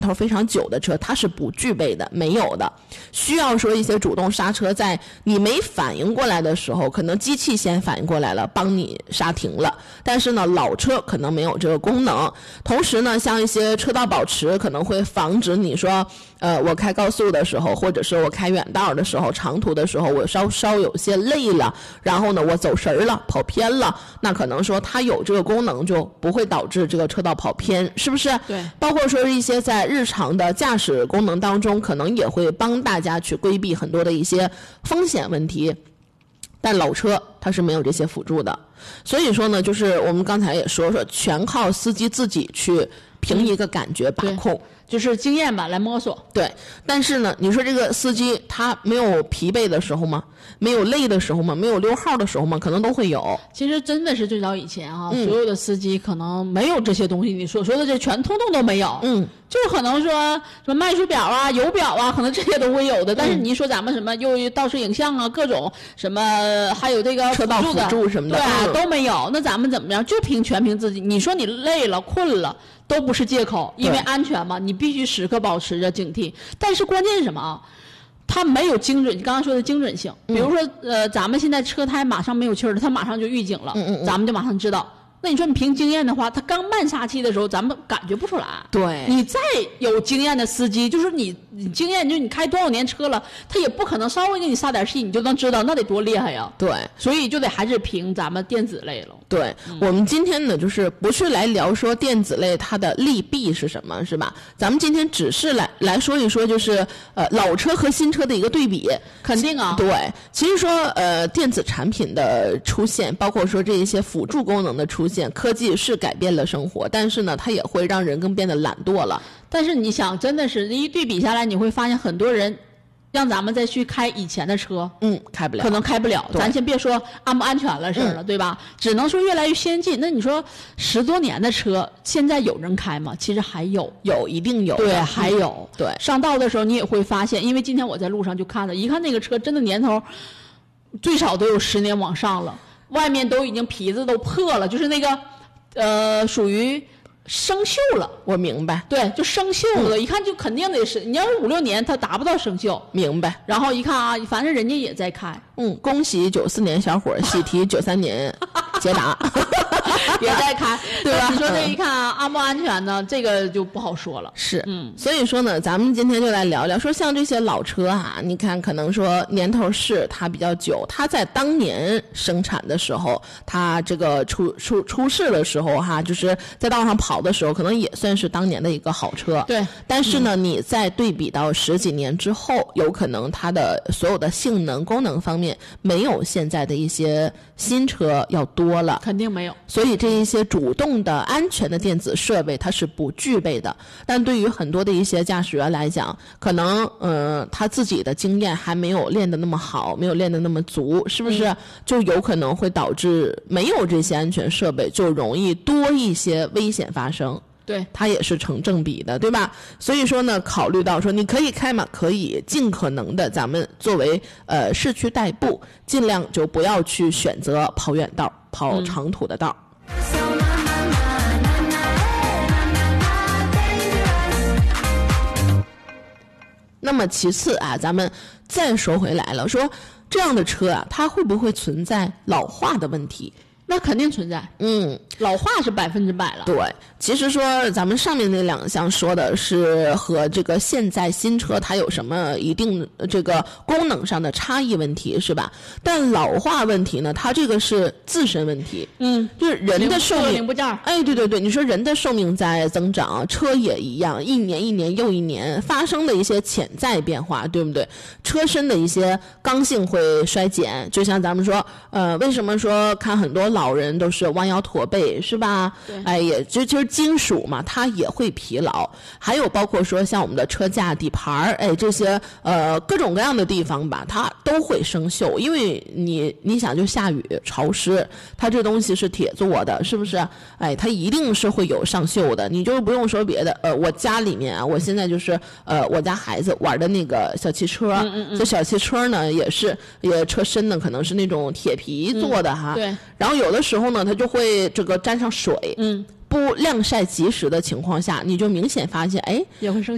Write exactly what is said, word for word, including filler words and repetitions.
头非常久的车它是不具备的，没有的。需要说一些主动刹车，在你没反应过来的时候，可能机器先反应过来了，帮你刹停了。但是呢，老车可能没有这个功能。同时呢，像一些车道保持可能会防止你说，呃，我开高速的时候，或者是我开远道的时候，长途的时候，我稍稍有些累了，然后呢，我走神儿了，跑偏了，那可能说它有这个功能，就不会导致这个车道跑偏，是不是？ 对。 包括说一些在日常的驾驶功能当中，可能也会帮大家去规避很多的一些风险问题。但老车它是没有这些辅助的，所以说呢，就是我们刚才也说说，全靠司机自己去凭一个感觉把控。 嗯，就是经验吧，来摸索。 对，但是呢，你说这个司机他没有疲惫的时候吗？没有累的时候吗？没有溜号的时候吗？可能都会有。 其实真的是最早以前啊， 嗯、 所有的司机可能没有这些东西，你所说的这全通通都没有。 嗯， 就是可能说什么迈速表啊、油表啊，可能这些都会有的。但是你一说咱们什么又倒车影像啊，各种什么还有这个车道辅助什么的， 对、啊嗯、 都没有。那咱们怎么样？就凭全凭自己。你说你累了、困了。都不是借口，因为安全嘛，你必须时刻保持着警惕。但是关键是什么啊？它没有精准，你刚刚说的精准性。比如说，嗯、呃，咱们现在车胎马上没有气儿了，它马上就预警了， 嗯嗯嗯， 咱们就马上知道。那你说你凭经验的话，他刚慢刹气的时候，咱们感觉不出来。 对， 你再有经验的司机，就是你你经验，就你开多少年车了，他也不可能稍微给你撒点气，你就能知道，那得多厉害呀。 对， 所以就得还是凭咱们电子类了。 对、嗯、我们今天呢，就是不是来聊说电子类它的利弊是什么，是吧？咱们今天只是来来说一说，就是呃老车和新车的一个对比。 肯定啊。 对，其实说呃电子产品的出现，包括说这一些辅助功能的出现，科技是改变了生活，但是呢，它也会让人更变得懒惰了。 但是你想，真的是一对比下来，你会发现很多人。让咱们再去开以前的车， 嗯，开不了， 可能开不了。咱先别说安不安全了事儿了、嗯，对吧？只能说越来越先进。那你说十多年的车，现在有人开吗？其实还有， 有一定有， 对，还有。 嗯、对， 上道的时候你也会发现，因为今天我在路上就看了，一看那个车真的年头最少都有十年往上了，外面都已经皮子都破了，就是那个呃属于。生锈了， 我明白。 对，就生锈了、嗯，一看就肯定得是。你要是五六年，它达不到生锈。 明白。 然后一看啊，反正人家也在开。 嗯，恭喜九四年小伙喜提九三年捷达也在开， 对吧？ 你说这一看啊，安不安全呢？这个就不好说了。 是， 嗯， 所以说呢，咱们今天就来聊聊，说像这些老车啊，你看可能说年头是它比较久，它在当年生产的时候，它这个出出出世的时候哈，就是在道上跑的时候，可能也算是当年的一个好车。 对。 但是呢，嗯、你再对比到十几年之后，有可能它的所有的性能、功能方面没有现在的一些新车要多了。 肯定没有。 所以这一些主动的安全的电子设备它是不具备的。但对于很多的一些驾驶员来讲，可能呃他自己的经验还没有练得那么好，没有练得那么足，是不是、嗯、就有可能会导致没有这些安全设备就容易多一些危险发生。 对， 它也是成正比的，对吧？所以说呢，考虑到说你可以开嘛，可以尽可能的咱们作为呃市区代步，尽量就不要去选择跑远道、跑长途的道。嗯，那么其次啊，咱们再说回来了，说这样的车啊，它会不会存在老化的问题？ 那肯定存在， 嗯， 老化是百分之百了。 对，其实说咱们上面那两项说的是和这个现在新车它有什么一定这个功能上的差异问题，是吧？但老化问题呢，它这个是自身问题， 嗯， 就是人的寿命零部件， 哎，对对对，你说人的寿命在增长，车也一样，一年一年又一年发生的一些潜在变化，对不对？车身的一些刚性会衰减，就像咱们说，呃，为什么说看很多老人都是弯腰驼背，是吧？ 对， 哎，也就就是金属嘛，它也会疲劳。还有包括说像我们的车架、底盘，哎，这些呃各种各样的地方吧，它都会生锈，因为你你想就下雨潮湿，它这东西是铁做的，是不是？哎，它一定是会有上锈的。你就不用说别的，呃，我家里面啊，我现在就是呃我家孩子玩的那个小汽车， 嗯嗯嗯， 这小汽车呢也是也车身呢可能是那种铁皮做的哈， 嗯、对， 然后有的时候呢，它就会这个沾上水， 嗯， 不晾晒及时的情况下，你就明显发现，哎， 也会生锈。